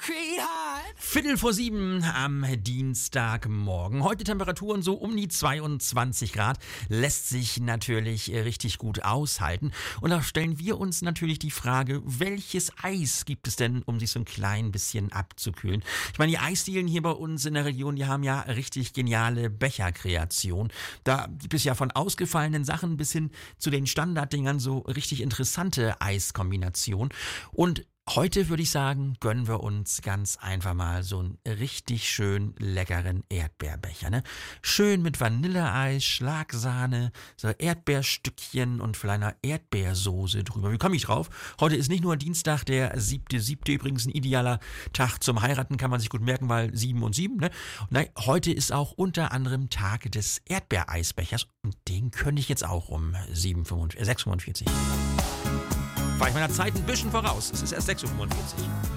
Viertel vor 7 am Dienstagmorgen. Heute Temperaturen so um die 22 Grad. Lässt sich natürlich richtig gut aushalten. Und da stellen wir uns natürlich die Frage, welches Eis gibt es denn, um sich so ein klein bisschen abzukühlen? Ich meine, die Eisdielen hier bei uns in der Region, die haben ja richtig geniale Becherkreationen. Da gibt es ja von ausgefallenen Sachen bis hin zu den Standarddingern so richtig interessante Eiskombinationen. Und heute würde ich sagen, gönnen wir uns ganz einfach mal so einen richtig schön leckeren Erdbeerbecher, ne? Schön mit Vanilleeis, Schlagsahne, so Erdbeerstückchen und vielleicht einer Erdbeersoße drüber. Wie komme ich drauf? Heute ist nicht nur Dienstag, der 7.7. übrigens ein idealer Tag zum Heiraten, kann man sich gut merken, weil 7 und 7, ne? Nein, heute ist auch unter anderem Tag des Erdbeereisbechers und den könnte ich jetzt auch um 6.45 Uhr. War ich meiner Zeit ein bisschen voraus. Es ist erst 6.45 Uhr.